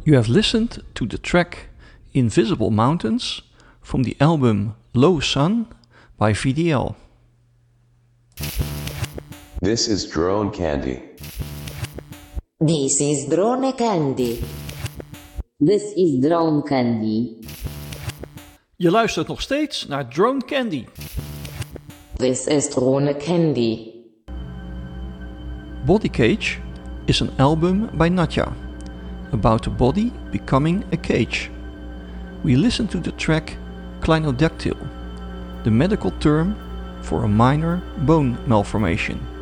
You have listened to the track Invisible Mountains from the album Low Sun by VDL. This is Drone Candy. This is Drone Candy. This is Drone Candy. Je luistert nog steeds naar Drone Candy. This is Drone Candy. Body Cage is an album by Natja, about a body becoming a cage. We listen to the track Clinodactyl, the medical term for a minor bone malformation.